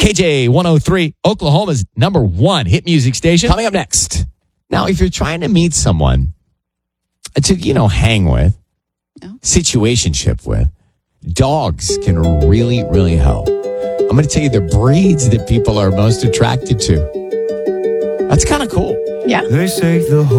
KJ 103, Oklahoma's number one hit music station. Coming up next. Now, if you're trying to meet someone to, hang with, situationship with, dogs can really, really help. I'm going to tell you the breeds that people are most attracted to. That's kind of cool. Yeah. They say the